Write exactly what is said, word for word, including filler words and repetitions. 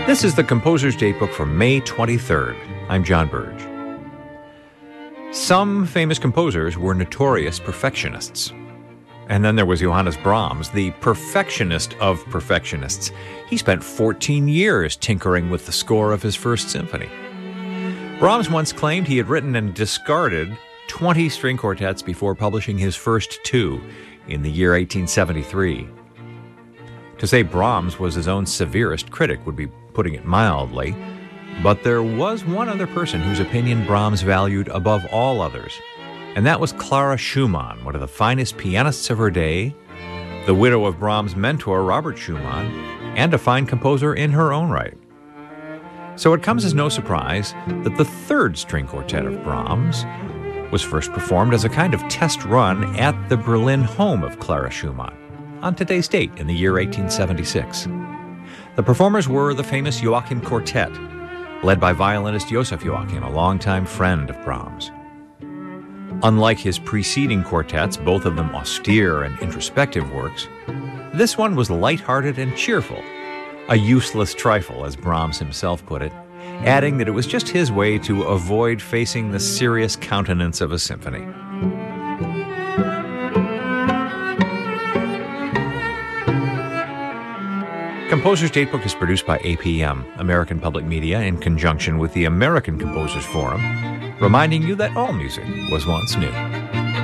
This is the Composer's Datebook for May twenty-third. I'm John Burge. Some famous composers were notorious perfectionists. And then there was Johannes Brahms, the perfectionist of perfectionists. He spent fourteen years tinkering with the score of his first symphony. Brahms once claimed he had written and discarded twenty string quartets before publishing his first two in the year eighteen seventy-three. To say Brahms was his own severest critic would be putting it mildly, but there was one other person whose opinion Brahms valued above all others, and that was Clara Schumann, one of the finest pianists of her day, the widow of Brahms' mentor Robert Schumann, and a fine composer in her own right. So it comes as no surprise that the third string quartet of Brahms was first performed as a kind of test run at the Berlin home of Clara Schumann on today's date in the year eighteen seventy-six. The performers were the famous Joachim Quartet, led by violinist Joseph Joachim, a longtime friend of Brahms. Unlike his preceding quartets, both of them austere and introspective works, this one was light-hearted and cheerful, a useless trifle, as Brahms himself put it, adding that it was just his way to avoid facing the serious countenance of a symphony. Composer's Datebook is produced by A P M, American Public Media, in conjunction with the American Composers Forum, reminding you that all music was once new.